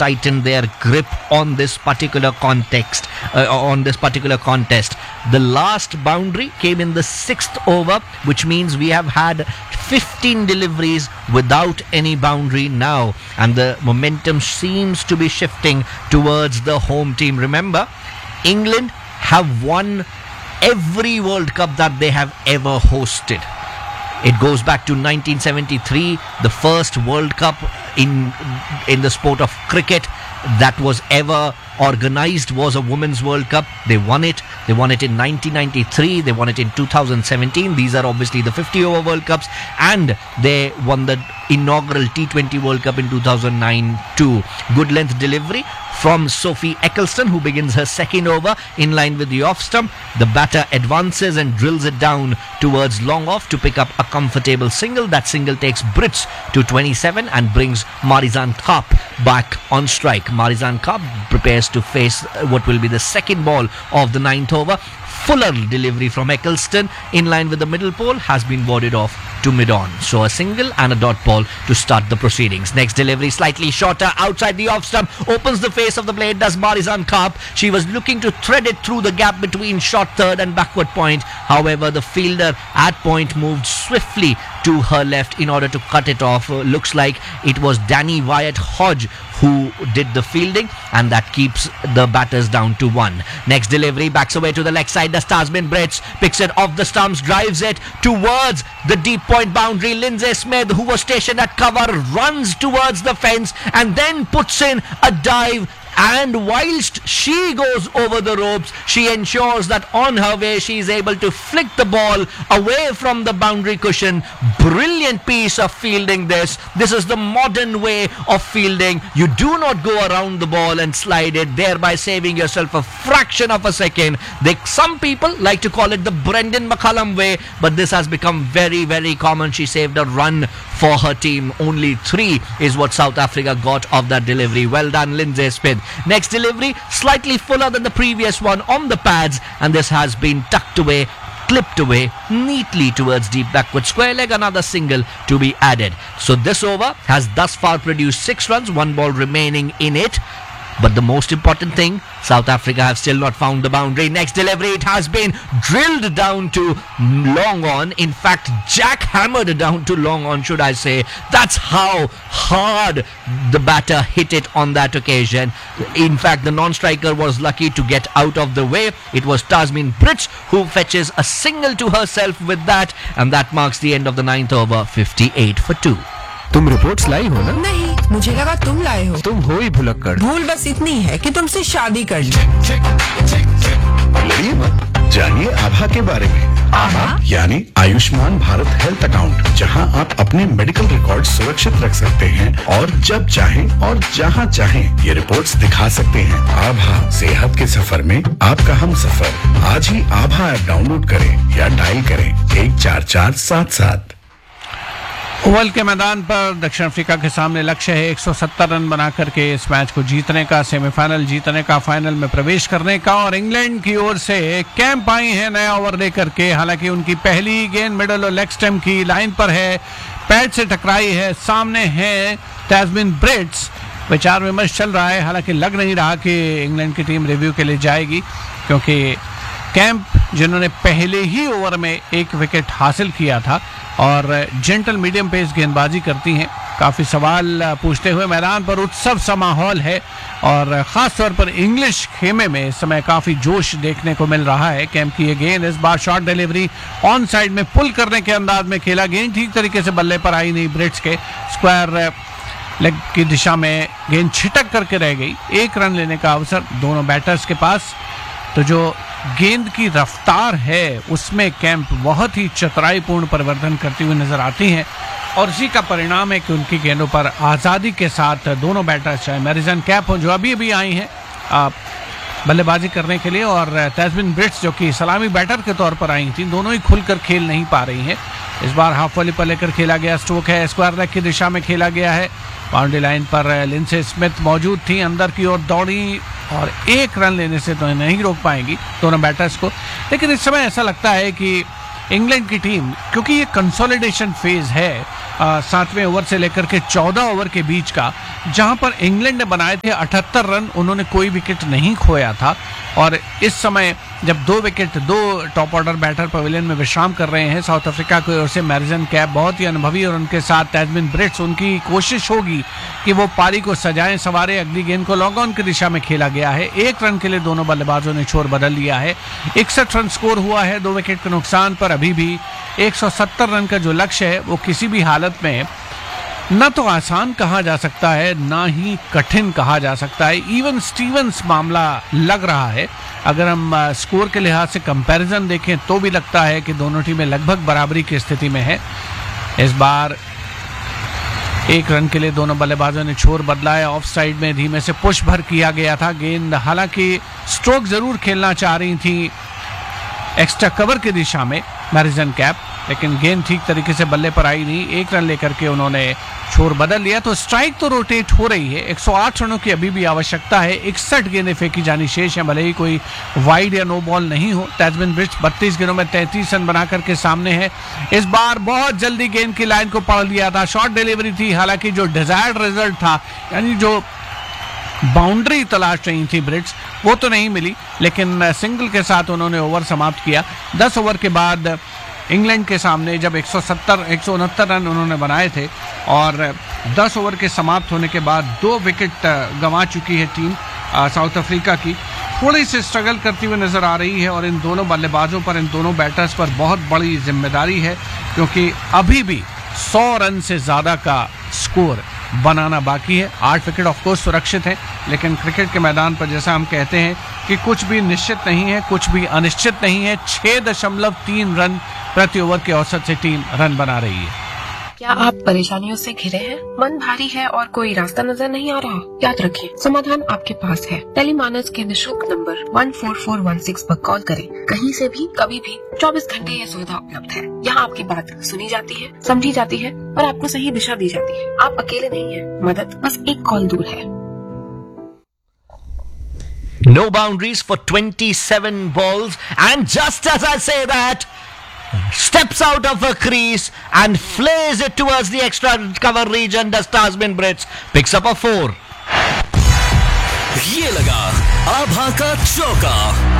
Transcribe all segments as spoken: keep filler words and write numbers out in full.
tightened their grip on this particular context, uh, on this particular contest. The last boundary came in the sixth over, which means we have had fifteen deliveries without any boundary now, and the momentum seems to be shifting towards the home team. Remember, England have won every World Cup that they have ever hosted. It goes back to nineteen seventy-three, the first World Cup in in the sport of cricket that was ever organized was a Women's World Cup. They won it. They won it in nineteen ninety-three. They won it in two thousand seventeen. These are obviously the fifty over World Cups. And they won the inaugural T twenty World Cup in two thousand nine too. Good length delivery from Sophie Ecclestone, who begins her second over in line with the off stump. The batter advances and drills it down towards long off to pick up a comfortable single. That single takes Brits to twenty-seven and brings Marizanne Kapp back on strike. Marizanne Kapp prepares to face what will be the second ball of the ninth over. Fuller delivery from Ecclestone in line with the middle pole has been warded off to mid-on. So a single and a dot ball to start the proceedings. Next delivery slightly shorter outside the off stump. Opens the face of the blade, does Marizanne Kapp. She was looking to thread it through the gap between short third and backward point. However, the fielder at point moved swiftly to her left in order to cut it off. Uh, looks like it was Danny Wyatt Hodge who did the fielding, and that keeps the batters down to one. Next delivery backs away to the leg side. Does Tasmin Brits, picks it off the stumps, drives it towards the deep point boundary. Lindsay Smith, who was stationed at cover, runs towards the fence and then puts in a dive. And whilst she goes over the ropes, she ensures that on her way she is able to flick the ball away from the boundary cushion. Brilliant piece of fielding this. This is the modern way of fielding. You do not go around the ball and slide it, thereby saving yourself a fraction of a second. They, some people like to call it the Brendan McCullum way, but this has become very, very common. She saved a run for her team. Only three is what South Africa got of that delivery. Well done, Lindsay Smith. Next delivery, slightly fuller than the previous one on the pads, and this has been tucked away, clipped away neatly towards deep backward square leg. Another single to be added. So this over has thus far produced six runs, one ball remaining in it. But the most important thing, South Africa have still not found the boundary. Next delivery, it has been drilled down to long on. In fact, jackhammered down to long on, should I say. That's how hard the batter hit it on that occasion. In fact, the non-striker was lucky to get out of the way. It was Tasmin Brits who fetches a single to herself with that, and that marks the end of the ninth over, fifty-eight for two. तुम reports लाई हो ना? नहीं, मुझे लगा तुम लाए हो। तुम हो ही भुलक्कड़। भूल बस इतनी है कि तुमसे शादी कर ली। लड़िए मत, जानिए आभा के बारे में। आभा यानी आयुष्मान भारत हेल्थ अकाउंट, जहां आप अपने मेडिकल रिकॉर्ड सुरक्षित रख सकते हैं और जब चाहें और जहां चाहें ये रिपोर्ट्स दिखा सकते हैं। आभा, सेहत के सफर में आपका हम सफर। आज ही आभा ऐप डाउनलोड करें या डायल करें एक चार चार सात सात। ओवल के मैदान पर दक्षिण अफ्रीका के सामने लक्ष्य है एक सौ सत्तर रन बना करके इस मैच को जीतने का, सेमीफाइनल जीतने का, फाइनल में प्रवेश करने का। और इंग्लैंड की ओर से कैंप आई है नया ओवर लेकर के। हालांकि उनकी पहली गेंद मिडल और लेग स्टंप की लाइन पर है, पैड से टकराई है। सामने है तस्मीन ब्रिट्स। विचार विमर्श चल रहा है, हालांकि लग नहीं रहा कि इंग्लैंड की टीम रिव्यू के लिए जाएगी, क्योंकि कैंप जिन्होंने पहले ही ओवर में एक विकेट हासिल किया था और जेंटल मीडियम पेस गेंदबाजी करती हैं। काफ़ी सवाल पूछते हुए मैदान पर उत्सव सा माहौल है और ख़ास तौर पर इंग्लिश खेमे में इस समय काफ़ी जोश देखने को मिल रहा है। कैंप की ये गेंद इस बार शॉर्ट डिलीवरी ऑन साइड में पुल करने के अंदाज में खेला। गेंद ठीक तरीके से बल्ले पर आई नहीं। ब्रिट्स के स्क्वायर लेग की दिशा में गेंद छिटक करके रह गई। एक रन लेने का अवसर दोनों बैटर्स के पास। तो जो गेंद की रफ्तार है उसमें कैंप बहुत ही चतुराईपूर्ण परिवर्तन करती हुई नजर आती हैं और इसी का परिणाम है कि उनकी गेंदों पर आज़ादी के साथ दोनों बैटर्स, चाहे मैरिजन कैप हो जो अभी अभी आई हैं बल्लेबाजी करने के लिए, और तस्मीन ब्रिट्स जो कि सलामी बैटर के तौर पर आई थी, दोनों ही खुलकर खेल नहीं पा रही हैं। इस बार हाफ वॉली पर लेकर खेला गया स्ट्रोक है, स्क्वायर लेग की दिशा में खेला गया है। बाउंड्री लाइन पर लिंडसे स्मिथ मौजूद थी, अंदर की ओर दौड़ी और एक रन लेने से तो नहीं रोक पाएंगी दोनों बैटर्स को। लेकिन इस समय ऐसा लगता है कि इंग्लैंड की टीम, क्योंकि ये कंसोलिडेशन फेज है सातवें ओवर से लेकर के चौदह ओवर के बीच का, जहां पर इंग्लैंड ने बनाए थे अठहत्तर रन, उन्होंने कोई विकेट नहीं खोया था। और इस समय जब दो विकेट दो टॉप ऑर्डर बैटर पवेलियन में विश्राम कर रहे हैं साउथ अफ्रीका की ओर से मैरिसन कैप बहुत ही अनुभवी, और उनके साथ तैजमिन ब्रिट्स, उनकी कोशिश होगी कि वो पारी को सजाएं सवारे। अगली गेंद को लॉन्ग ऑन की दिशा में खेला गया है, एक रन के लिए दोनों बल्लेबाजों ने छोर बदल लिया है। इकसठ रन स्कोर हुआ है दो विकेट के नुकसान पर। अभी भी एक सौ सत्तर रन का जो लक्ष्य है वो किसी भी हालत में न तो आसान कहा जा सकता है ना ही कठिन कहा जा सकता है। इवन स्टीवंस मामला लग रहा है। अगर हम स्कोर के लिहाज से कंपैरिजन देखें तो भी लगता है कि दोनों टीमें लगभग बराबरी की स्थिति में है। इस बार एक रन के लिए दोनों बल्लेबाजों ने छोर बदला है। ऑफ साइड में धीमे से पुश भर किया गया था गेंद, हालांकि स्ट्रोक जरूर खेलना चाह रही थी एक्स्ट्रा कवर की दिशा में मैरिसन कैप, लेकिन गेंद ठीक तरीके से बल्ले पर आई नहीं। एक रन लेकर के उन्होंने छोर बदल लिया। तो स्ट्राइक तो रोटेट हो रही है। एक सौ आठ रनों की अभी भी आवश्यकता है। इकसठ गेंदें फेंकी जानी शेष है, भले ही कोई वाइड या नो बॉल नहीं हो। तैजमिन ब्रिट्स बत्तीस गेंदों में तैंतीस रन बना करके सामने है। इस बार बहुत जल्दी गेंद की लाइन को पकड़ लिया था, शॉर्ट डिलीवरी थी, हालांकि जो डिजायर्ड रिजल्ट था, यानी जो बाउंड्री तलाश रही थी ब्रिट्स, वो तो नहीं मिली, लेकिन सिंगल के साथ उन्होंने ओवर समाप्त किया। दस ओवर के बाद इंग्लैंड के सामने जब एक सौ सत्तर एक सौ उनहत्तर रन उन्होंने बनाए थे और दस ओवर के समाप्त होने के बाद दो विकेट गंवा चुकी है टीम साउथ अफ्रीका की, थोड़ी सी स्ट्रगल करती हुई नजर आ रही है। और इन दोनों बल्लेबाजों पर, इन दोनों बैटर्स पर बहुत बड़ी जिम्मेदारी है, क्योंकि अभी भी सौ रन से ज्यादा का स्कोर बनाना बाकी है। आठ विकेट ऑफकोर्स सुरक्षित हैं, लेकिन क्रिकेट के मैदान पर जैसा हम कहते हैं कि कुछ भी निश्चित नहीं है, कुछ भी अनिश्चित नहीं है। छह दशमलव तीन रन प्रति ओवर के औसत से टीम रन बना रही है। क्या आप परेशानियों से घिरे हैं? मन भारी है और कोई रास्ता नजर नहीं आ रहा? याद रखें, समाधान आपके पास है। टेलीमानस के निशुल्क number one four four one six पर कॉल करें। कहीं से भी, कभी भी, चौबीस घंटे ये सुविधा उपलब्ध है। यहाँ आपकी बात सुनी जाती है, समझी जाती है और आपको सही दिशा दी जाती है। आप अकेले नहीं हैं, मदद बस एक कॉल दूर है। No boundaries for twenty-seven balls, and just as I say that, steps out of a crease and flays it towards the extra cover region. Does Tazmin Brits picks up a four. ये लगा आभा का चौका।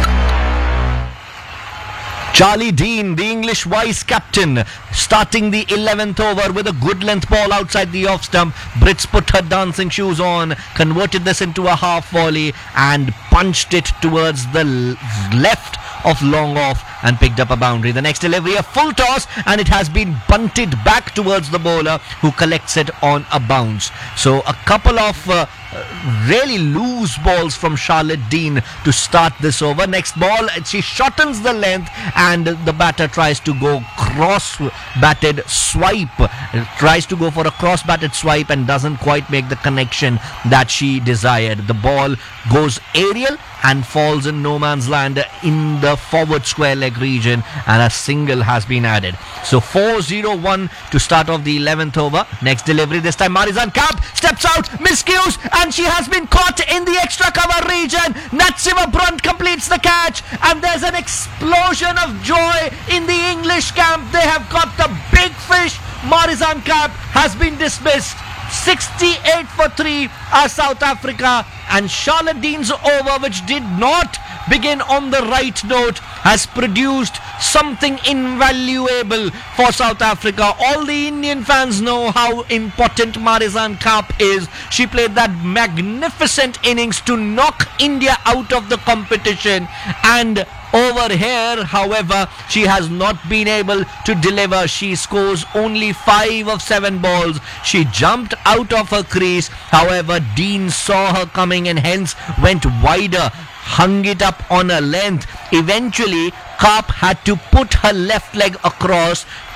Charlie Dean, the English vice captain, starting the eleventh over with a good length ball outside the off stump. Brits put her dancing shoes on, converted this into a half volley and punched it towards the left of long off and picked up a boundary. The next delivery, a full toss, and it has been bunted back towards the bowler, who collects it on a bounce. So a couple of uh, really loose balls from Charlotte Dean to start this over. Next ball, she shortens the length and the batter tries to go cross-batted swipe, tries to go for a cross-batted swipe and doesn't quite make the connection that she desired. The ball goes aerial and falls in no man's land in the forward square leg region, and a single has been added. So four oh one to start off the eleventh over. Next delivery, this time Marizan Kamp steps out, miscues, and she has been caught in the extra cover region. Natsima Brunt completes the catch, and there's an explosion of joy in the English camp. They have got the big fish. Marizan Kamp has been dismissed. sixty-eight for three are South Africa, and Charlotte Dean's over, which did not begin on the right note, has produced something invaluable for South Africa. All the Indian fans know how important Marizan Kamp is. She played that magnificent innings to knock India out of the competition, and over here, however, she has not been able to deliver. She scores only five of seven balls. She jumped out of her crease. However, Dean saw her coming and hence went wider, hung it up on a length. Eventually, Kamp had to put her left leg across,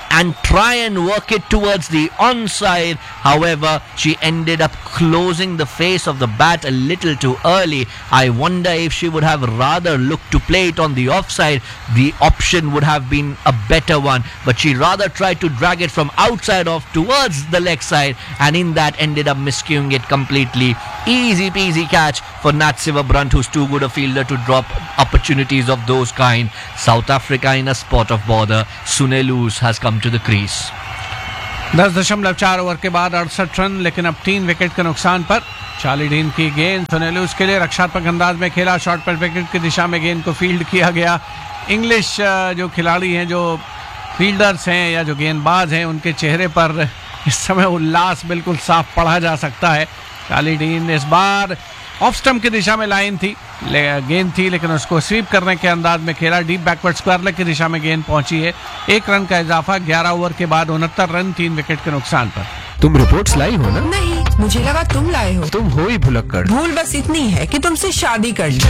and try and work it towards the onside. However, she ended up closing the face of the bat a little too early. I wonder if she would have rather looked to play it on the offside. The option would have been a better one, but she rather tried to drag it from outside off towards the leg side, and in that ended up miscuing it completely. Easy peasy catch for Nat Sivabrunt, who's too good a fielder to drop opportunities of those kind. South Africa in a spot of bother. Sunelus has come to the crease. दस दशमलव चार over के बाद अड़सठ run, लेकिन अब तीन wicket के नुकसान पर चार्ली डीन की गेंद सुनेलूस के लिए रक्षात्मक अंदाज में खेला, शॉर्ट पर विकेट की दिशा में गेंद को फील्ड किया गया. इंग्लिश जो खिलाड़ी हैं, जो फील्डर्स हैं या जो गेंदबाज हैं, उनके चेहरे पर इस समय उल्लास बिल्कुल साफ पढ़ा जा सकता है. चार्ली डीन इस बार ऑफ स्टंप की दिशा में लाइन थी, गेंद थी, लेकिन उसको स्वीप करने के अंदाज में खेला. डीप बैकवर्ड स्क्वायर लेग की दिशा में गेंद पहुंची है. एक रन का इजाफा, ग्यारह ओवर के बाद उनहत्तर रन, तीन विकेट के नुकसान पर. तुम रिपोर्ट्स लाई हो ना? नहीं, मुझे लगा तुम लाए हो. तुम हो ही भुलक्कड़. भूल बस इतनी है कि तुमसे शादी कर ली.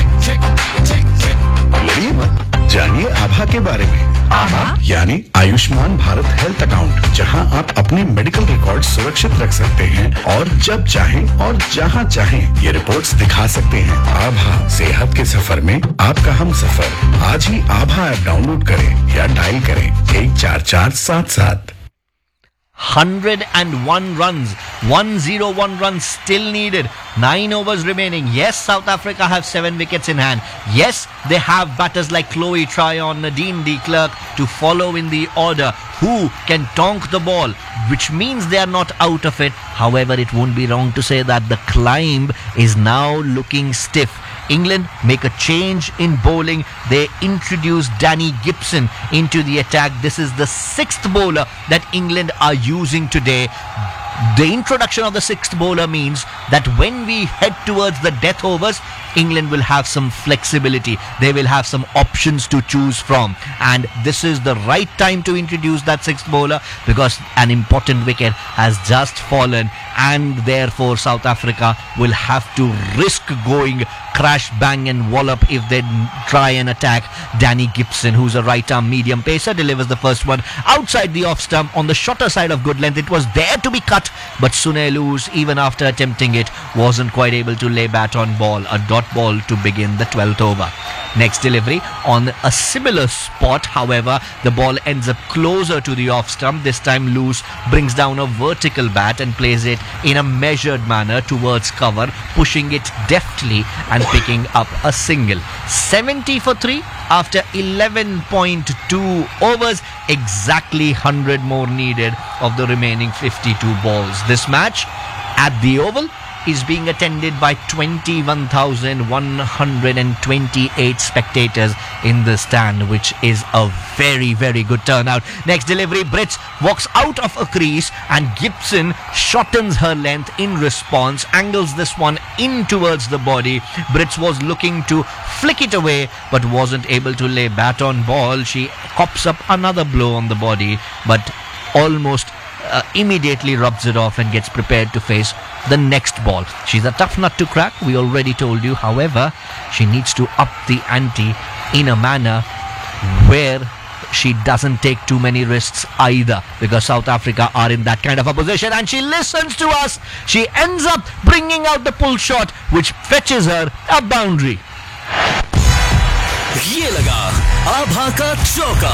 लड़िए मत, जानिए आभा के बारे में. आभा यानी आयुष्मान भारत हेल्थ अकाउंट, जहां आप अपने मेडिकल रिकॉर्ड सुरक्षित रख सकते हैं और जब चाहें और जहां चाहें ये रिपोर्ट्स दिखा सकते हैं. आभा, सेहत के सफर में आपका हम सफर. आज ही आभा ऐप डाउनलोड करें या डायल करें एक चार चार सात सात. one hundred one runs, one hundred one runs still needed, nine overs remaining. Yes, South Africa have seven wickets in hand. Yes, they have batters like Chloe Tryon, Nadine de Klerk to follow in the order, who can tonk the ball, which means they are not out of it. However, it won't be wrong to say that the climb is now looking stiff. England make a change in bowling. They introduce Danny Gibson into the attack. This is the sixth bowler that England are using today. The introduction of the sixth bowler means that when we head towards the death overs, England will have some flexibility. They will have some options to choose from. And this is the right time to introduce that sixth bowler, because an important wicket has just fallen, and therefore South Africa will have to risk going crash, bang and wallop if they try and attack Danny Gibson, who's a right arm medium pacer. Delivers the first one outside the off stump on the shorter side of good length. It was there to be cut, but Sunelus, even after attempting it, wasn't quite able to lay bat on ball. A dot ball to begin the twelfth over. Next delivery on a similar spot, however, the ball ends up closer to the off stump. This time Loose brings down a vertical bat and plays it in a measured manner towards cover, pushing it deftly and picking up a single. seventy for three after eleven point two overs. Exactly one hundred more needed of the remaining fifty-two balls. This match at the Oval is being attended by twenty-one thousand one hundred twenty-eight spectators in the stand, which is a very, very good turnout. Next delivery, Brits walks out of a crease and Gibson shortens her length in response, angles this one in towards the body. Brits was looking to flick it away but wasn't able to lay bat on ball. She cops up another blow on the body, but almost Uh, immediately rubs it off and gets prepared to face the next ball. She's a tough nut to crack, we already told you. However, she needs to up the ante in a manner where she doesn't take too many risks either, because South Africa are in that kind of a position, and she listens to us. She ends up bringing out the pull shot, which fetches her a boundary. ये लगा आभा का चौका.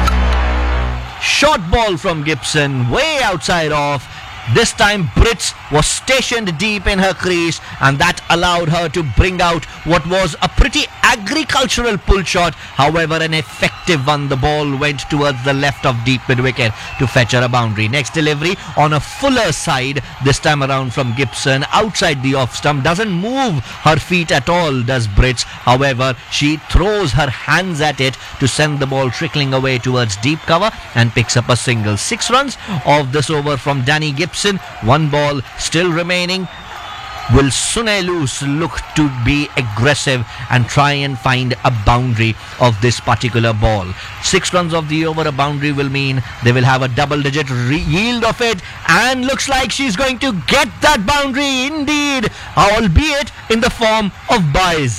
Short ball from Gibson, way outside off. This time Brits was stationed deep in her crease, and that allowed her to bring out what was a pretty agricultural pull shot. However, an effective one. The ball went towards the left of deep mid wicket to fetch her a boundary. Next delivery on a fuller side, this time around from Gibson, outside the off stump. Doesn't move her feet at all, does Brits. However, she throws her hands at it to send the ball trickling away towards deep cover and picks up a single. Six runs of this over from Danny Gibson. One ball still remaining. Will Sunelus look to be aggressive and try and find a boundary of this particular ball? Six runs of the over, a boundary will mean they will have a double digit re- yield of it, and looks like she's going to get that boundary indeed, albeit in the form of buys.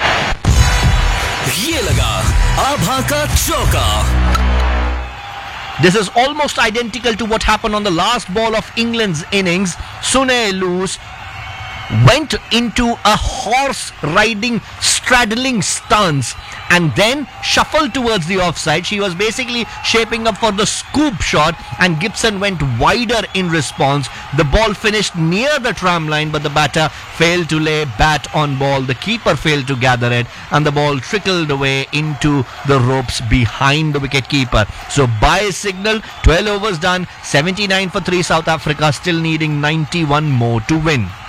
ये लगा आभा का चौका. This is almost identical to what happened on the last ball of England's innings. Sunay Luz went into a horse riding straddling stance and then shuffled towards the offside. She was basically shaping up for the scoop shot and Gibson went wider in response. The ball finished near the tram line, but the batter failed to lay bat on ball. The keeper failed to gather it and the ball trickled away into the ropes behind the wicket keeper. So by signal, twelve overs done, seventy-nine for three South Africa, still needing ninety-one more to win.